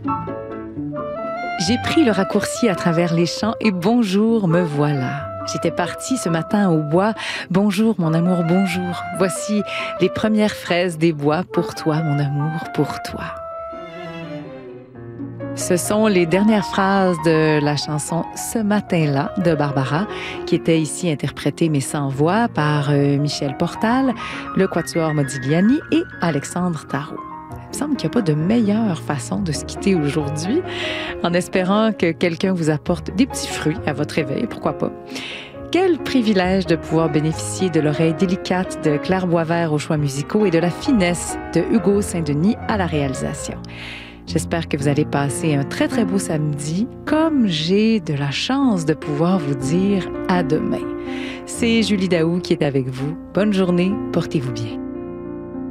J'ai pris le raccourci à travers les champs et bonjour, me voilà. J'étais partie ce matin au bois. Bonjour, mon amour, bonjour. Voici les premières fraises des bois pour toi, mon amour, pour toi. Ce sont les dernières phrases de la chanson « Ce matin-là » de Barbara, qui était ici interprétée, mais sans voix, par Michel Portal, le Quatuor Modigliani et Alexandre Tarot. Il me semble qu'il n'y a pas de meilleure façon de se quitter aujourd'hui, en espérant que quelqu'un vous apporte des petits fruits à votre réveil, pourquoi pas. Quel privilège de pouvoir bénéficier de l'oreille délicate de Claire Boisvert aux choix musicaux et de la finesse de Hugo Saint-Denis à la réalisation. J'espère que vous allez passer un très, très beau samedi, comme j'ai de la chance de pouvoir vous dire à demain. C'est Julie Daou qui est avec vous. Bonne journée, portez-vous bien.